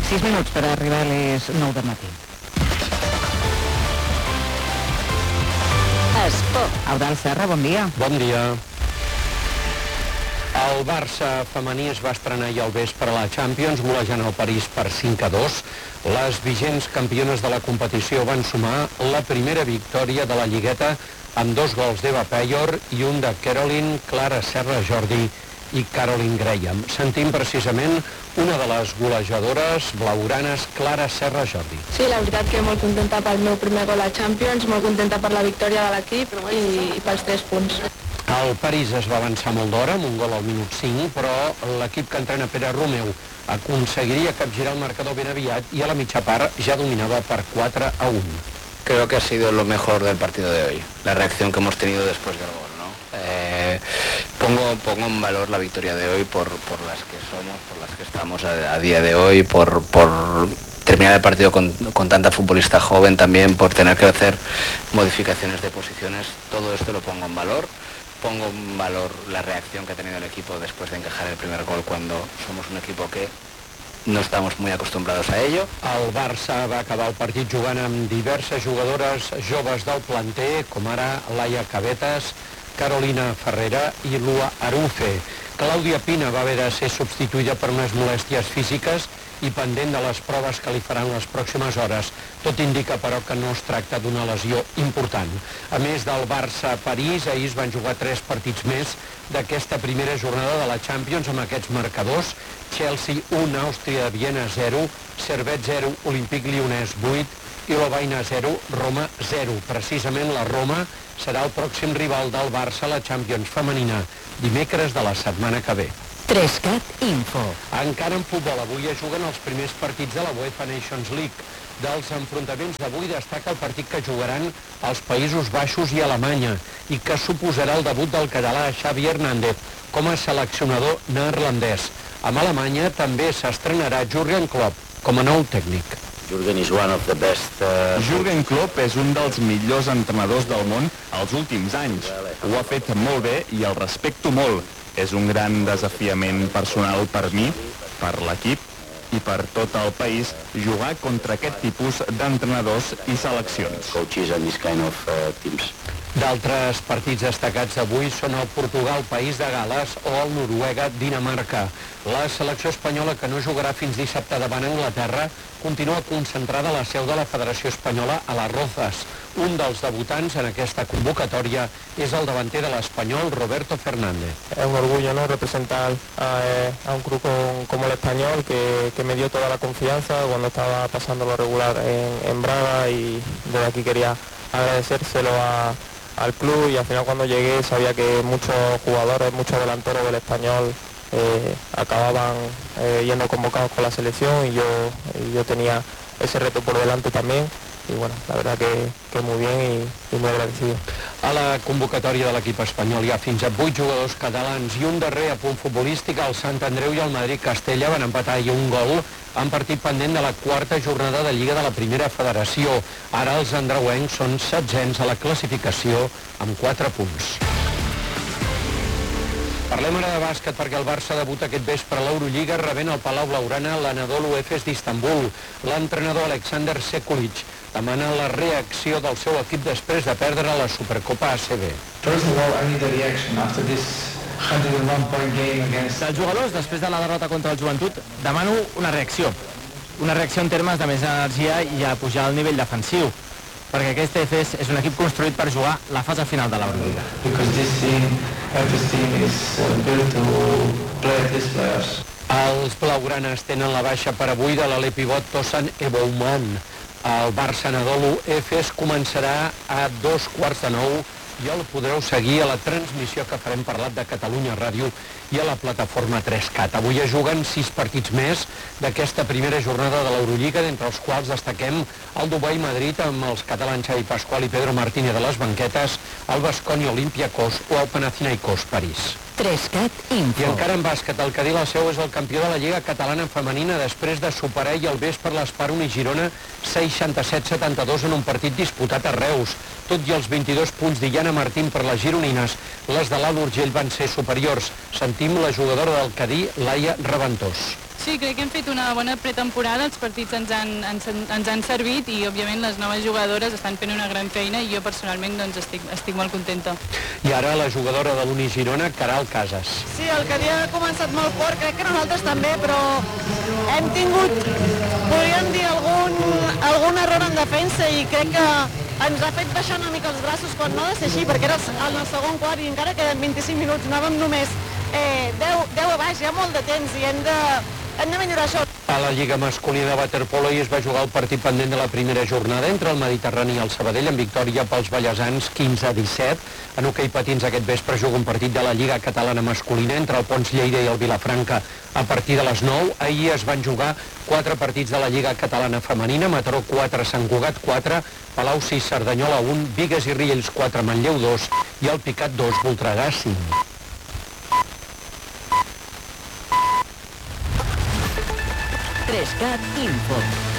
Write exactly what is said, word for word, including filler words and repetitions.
sis minuts per arribar a les nou del matí. Esport. Eudald Serra, bon dia. Bon dia. El Barça femení es va estrenar ahir al vespre a la Champions, golejant el París per cinc a dos. Les vigents campiones de la competició van sumar la primera victòria de la Lligueta amb dos gols d'Eva Peyor i un de Caroline, Clara Serra Jordi i Caroline Graham. Sentim precisament una de les golejadores blaugranes, Clara Serra Jordi. Sí, la veritat que molt contenta pel meu primer gol a Champions, molt contenta per la victòria de l'equip i, i pels tres punts. El París es va avançar molt d'hora, amb un gol al minut cinc, però l'equip que entrena Pere Romeu aconseguiria capgirar el marcador ben aviat i a la mitja part ja dominava per quatre a un. Creo que ha sido lo mejor del partido de hoy, la reacción que hemos tenido después del gol, ¿no? Eh, pongo, pongo en valor la victoria de hoy por, por las que somos, por las que estamos a, a día de hoy, por, por terminar el partido con, con tanta futbolista joven también, por tener que hacer modificaciones de posiciones. Todo esto lo pongo en valor. Pongo en valor la reacción que ha tenido el equipo después de encajar el primer gol cuando somos un equipo que no estamos muy acostumbrados a ello. El Barça va acabar el partit jugant amb diverses jugadores joves del planter, com ara Laia Cabetas, Carolina Ferrera i Lua Arufe. Clàudia Pina va haver de ser substituïda per unes molèsties físiques i pendent de les proves que li faran les pròximes hores. Tot indica, però, que no es tracta d'una lesió important. A més del Barça-París, ahir es van jugar tres partits més d'aquesta primera jornada de la Champions amb aquests marcadors. Chelsea un, Àustria de Viena zero, Servette zero, Olímpic Lyonnès vuit i Lovaina zero, Roma zero. Precisament la Roma serà el pròxim rival del Barça a la Champions femenina, dimecres de la setmana que ve. Trescat Info. Encara en futbol, avui es juguen els primers partits de la UEFA Nations League. Dels enfrontaments d'avui destaca el partit que jugaran els Països Baixos i Alemanya i que suposarà el debut del català Xavi Hernández com a seleccionador neerlandès. Amb Alemanya també s'estrenarà Jürgen Klopp com a nou tècnic. Jürgen is one of the best. Uh... Jürgen Klopp és un dels millors entrenadors del món als últims anys. Ho ha fet molt bé i el respecto molt. És un gran desafiament personal per mi, per l'equip i per tot el país jugar contra aquest tipus d'entrenadors i seleccions. Coaches and this kind of uh, teams. D'altres partits destacats d'avui són el Portugal, País de Gales o el Noruega, Dinamarca. La selecció espanyola, que no jugarà fins dissabte davant Anglaterra, continua concentrada a la seu de la Federació Espanyola a Las Rozas. Un dels debutants en aquesta convocatòria és el davanter de l'Espanyol, Roberto Fernández. Es un orgullo, ¿no?, representar a, a un club con, como el Español, que, que me dio toda la confianza cuando estaba pasando lo regular en, en Braga, y desde aquí quería agradecérselo a, al club, y al final cuando llegué sabía que muchos jugadores, muchos delanteros del Español eh, acababan eh, yendo convocados con la selección, y yo, y yo tenía ese reto por delante también. I bueno, la verdad que, que muy bien i, i muy agradecido. A la convocatòria de l'equip espanyol hi ha fins a vuit jugadors catalans i un darrer apunt futbolístic. El Sant Andreu i el Madrid-Castella van empatar ahir un gol en partit pendent de la quarta jornada de Lliga de la Primera Federació. Ara els andreuencs són setzents a la classificació amb quatre punts. Parlem ara de bàsquet perquè el Barça debuta aquest vespre a l'Eurolliga rebent al Palau Blaugrana l'Anadolu Efes d'Istanbul. L'entrenador Alexander Sekulic demana la reacció del seu equip després de perdre la Supercopa A C B. First of all, I need a reaction after this one hundred one point game against... Dels jugadors, després de la derrota contra el Joventut, demano una reacció. Una reacció en termes de més energia i a pujar al nivell defensiu, perquè aquest Efes és un equip construït per jugar la fase final de l'Eurolliga. Because this team, every team is built to play these players. Els blaugranes tenen la baixa per avui de l'ale pivot Tosan Ebouman. El Barça Anadolu Efes començarà a dos quarts de nou i el podreu seguir a la transmissió que farem per l'App de Catalunya Ràdio i a la plataforma tres cat. Avui es juguen sis partits més d'aquesta primera jornada de l'Eurolliga, d'entre els quals destaquem el Dubai-Madrid amb els catalans Xavi Pascual i Pedro Martínez de les banquetes, el Baskonia Olympiacos o el Panathinaikos París. Trescat Info. I encara en bàsquet, el Cadí la Seu és el campió de la Lliga Catalana Femenina després de superar ahir al vespre l'Esparun i Girona seixanta-set setanta-dos en un partit disputat a Reus. Tot i els vint-i-dos punts d'Iana Martín per les gironines, les de l'Alt Urgell van ser superiors. Sentim la jugadora del Cadí, Laia Reventós. Sí, crec que hem fet una bona pretemporada, els partits ens han, ens, ens han servit i, òbviament, les noves jugadores estan fent una gran feina i jo, personalment, doncs, estic, estic molt contenta. I ara la jugadora de l'Uni Girona, Caral Casas. Sí, el que havia començat molt fort, crec que nosaltres també, però hem tingut, podríem dir, algun, algun error en defensa i crec que ens ha fet baixar una mica els braços quan no ha de ser així, perquè era en el segon quart i encara queden vint-i-cinc minuts, anàvem només eh, deu, deu a baix, hi ha molt de temps i hem de, hem de millorar això. A la Lliga masculina de waterpolo hi es va jugar el partit pendent de la primera jornada entre el Mediterrani i el Sabadell, amb victòria pels ballesans quinze a disset. En hoquei patins aquest vespre juga un partit de la Lliga catalana masculina entre el Pons Lleida i el Vilafranca a partir de les nou. Ahir es van jugar quatre partits de la Lliga catalana femenina, Mataró quatre, Sant Cugat quatre, Palau sis, Cerdanyola un, Bigues i Riells quatre, Manlleu dos i el Picat dos, Voltregà cinc. tres cat Info.